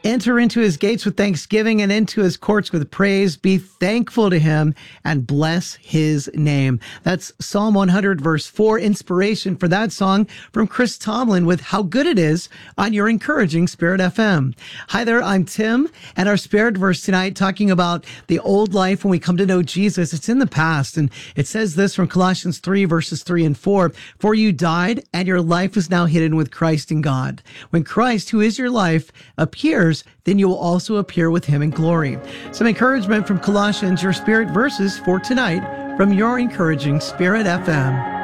Enter into his gates with thanksgiving and into his courts with praise. Be thankful to him and bless his name. That's Psalm 100, verse 4. Inspiration for that song from Chris Tomlin with How Good It Is on your encouraging Spirit FM. Hi there, I'm Tim, and our Spirit verse tonight talking about the old life when we come to know Jesus. It's in the past, and it says this from Colossians 3, verses 3 and 4. For you died, and your life is now hidden with Christ in God. When Christ, who is your life, appears, then you will also appear with him in glory. Some encouragement from Colossians, your Spirit verses for tonight from your encouraging Spirit FM.